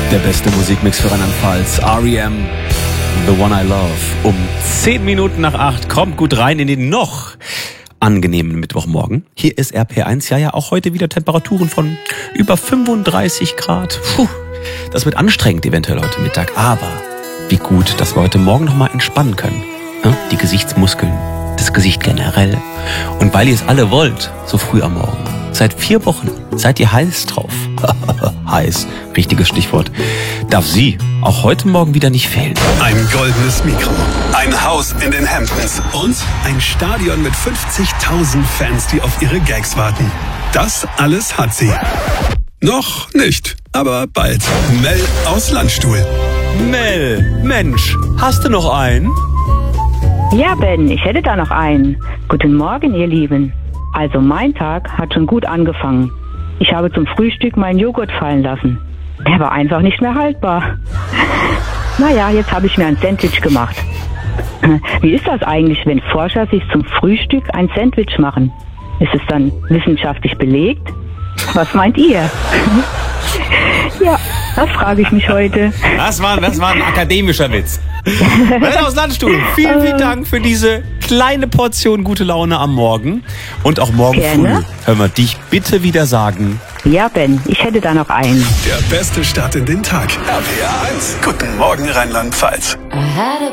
Der beste Musikmix für Rheinland-Pfalz. R.E.M. The One I Love. Um 10 Minuten nach 8 kommt gut rein in den noch angenehmen Mittwochmorgen. Hier ist RP1. Ja, auch heute wieder Temperaturen von über 35 Grad. Das wird anstrengend eventuell heute Mittag. Aber wie gut, dass wir heute Morgen nochmal entspannen können. Die Gesichtsmuskeln, das Gesicht generell. Und weil ihr es alle wollt, so früh am Morgen. Seit 4 Wochen seid ihr heiß drauf. Heiß, richtiges Stichwort. Darf sie auch heute Morgen wieder nicht fehlen. Ein goldenes Mikro, ein Haus in den Hamptons und ein Stadion mit 50.000 Fans, die auf ihre Gags warten. Das alles hat sie. Noch nicht, aber bald. Mel aus Landstuhl. Mel, Mensch, hast du noch einen? Ja, Ben, ich hätte da noch einen. Guten Morgen, ihr Lieben. Also mein Tag hat schon gut angefangen. Ich habe zum Frühstück meinen Joghurt fallen lassen. Der war einfach nicht mehr haltbar. Naja, jetzt habe ich mir ein Sandwich gemacht. Wie ist das eigentlich, wenn Forscher sich zum Frühstück ein Sandwich machen? Ist es dann wissenschaftlich belegt? Was meint ihr? Ja, das frage ich mich heute. Das war ein akademischer Witz. Mel aus Landstuhl, vielen Dank für diese kleine Portion gute Laune am Morgen. Und auch morgen Gerne. früh hören wir dich bitte wieder sagen. Ja, Ben, ich hätte da noch einen. Der beste Start in den Tag. RPR 1. Guten Morgen, Rheinland-Pfalz.